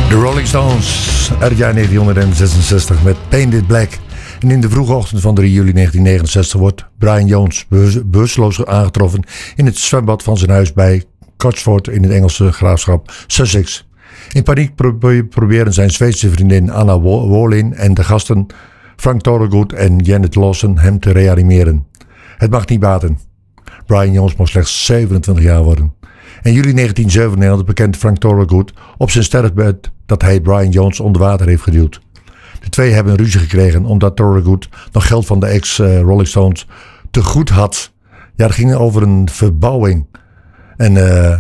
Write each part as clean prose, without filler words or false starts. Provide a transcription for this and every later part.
De Rolling Stones uit het jaar 1966 met Painted Black. En in de vroege ochtend van 3 juli 1969 wordt Brian Jones bewusteloos aangetroffen in het zwembad van zijn huis bij Cotswold in het Engelse graafschap Sussex. In paniek proberen zijn Zweedse vriendin Anna Wallin en de gasten Frank Thorogood en Janet Lawson hem te reanimeren. Het mag niet baten. Brian Jones mag slechts 27 jaar worden. In juli 1997 bekent Frank Thorogood op zijn sterfbed dat hij Brian Jones onder water heeft geduwd. De twee hebben een ruzie gekregen omdat Thorogood nog geld van de ex-Rolling Stones te goed had. Ja, het ging over een verbouwing. En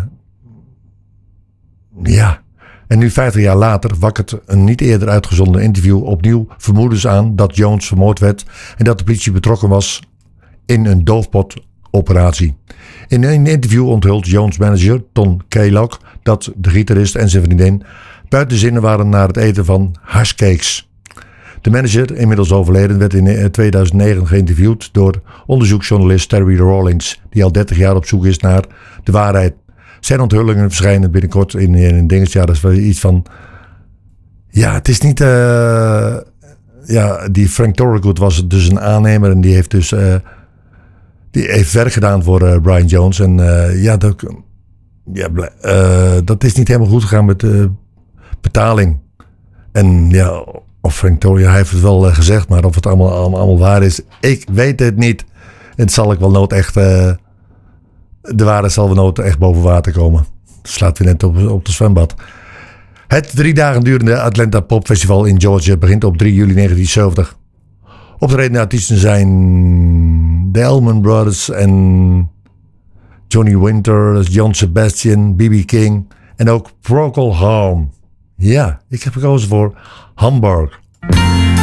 En nu 50 jaar later wakkert een niet eerder uitgezonden interview opnieuw vermoedens aan dat Jones vermoord werd en dat de politie betrokken was in een doofpotoperatie. In een interview onthult Jones manager Tom Kellogg dat de gitarist en zijn vriendin buiten zinnen waren naar het eten van hashcakes. De manager, inmiddels overleden, werd in 2009 geïnterviewd door onderzoeksjournalist Terry Rawlings, die al 30 jaar op zoek is naar de waarheid. Zijn onthullingen verschijnen binnenkort in een dingetje. Ja, dat is wel iets van... Ja, het is niet... die Frank Thorogood was dus een aannemer en die heeft dus... die heeft werk gedaan voor Brian Jones. En dat is niet helemaal goed gegaan met de betaling. En ja, of Frank Thorogood, hij heeft het wel gezegd, maar of het allemaal waar is, ik weet het niet. Het zal ik wel nooit echt... de waarde zal wel nooit echt boven water komen. Dat slaat weer net op de zwembad. Het 3 dagen durende Atlanta Pop Festival in Georgia begint op 3 juli 1970. Optredende artiesten zijn de Allman Brothers en Johnny Winter, John Sebastian, B.B. King en ook Procol Harum. Ja, ik heb gekozen voor Hamburg.